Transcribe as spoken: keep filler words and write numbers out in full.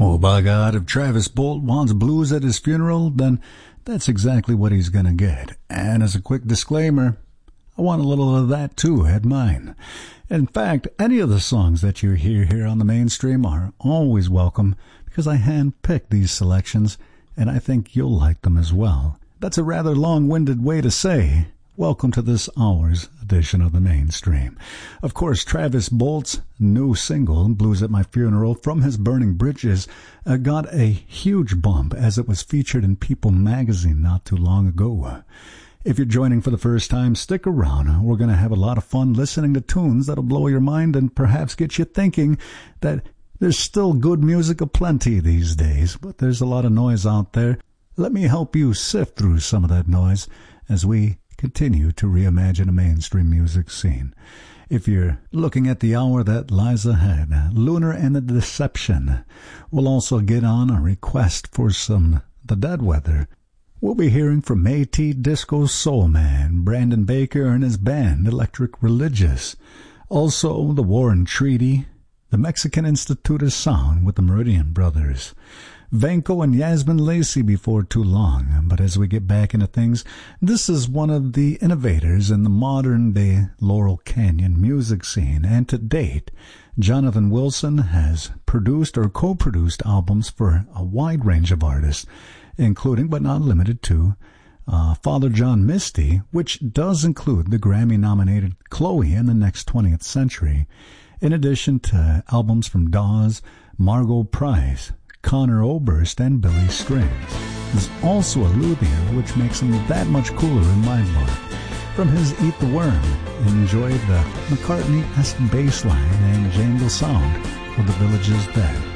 Oh, by God, if Travis Bolt wants blues at his funeral, then that's exactly what he's gonna get. And as a quick disclaimer, I want a little of that too at mine. In fact, any of the songs that you hear here on the Mainstream are always welcome because I hand-picked these selections, and I think you'll like them as well. That's a rather long-winded way to say welcome to this hour's edition of the Mainstream. Of course, Travis Bolt's new single, Blues at My Funeral, from his Burning Bridges, uh, got a huge bump as it was featured in People magazine not too long ago. If you're joining for the first time, stick around. We're going to have a lot of fun listening to tunes that'll blow your mind and perhaps get you thinking that there's still good music aplenty these days, but there's a lot of noise out there. Let me help you sift through some of that noise as we continue to reimagine a mainstream music scene. If you're looking at the hour that lies ahead, Lunar and the Deception will also get on a request for some The Dead Weather. We'll be hearing from Métis Disco Soul Man, Brandon Baker and his band Electric Religious. Also, The War and Treaty, the Mexican Institute of Sound with the Meridian Brothers. Vanko and Yasmin Lacey before too long. But as we get back into things, this is one of the innovators in the modern-day Laurel Canyon music scene. And to date, Jonathan Wilson has produced or co-produced albums for a wide range of artists, including but not limited to uh, Father John Misty, which does include the Grammy-nominated Chloe in the Next twentieth Century, in addition to albums from Dawes, Margot Price, Conor Oberst, and Billy Strings. There's also a luthier, which makes him that much cooler in my book. From his Eat the Worm, enjoy the McCartney-esque bass line and jangle sound of The Village Is Dead.